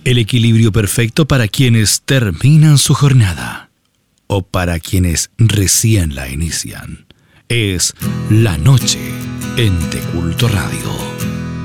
El equilibrio perfecto para quienes terminan su jornada o para quienes recién la inician. Es La Noche en Te Culto Radio.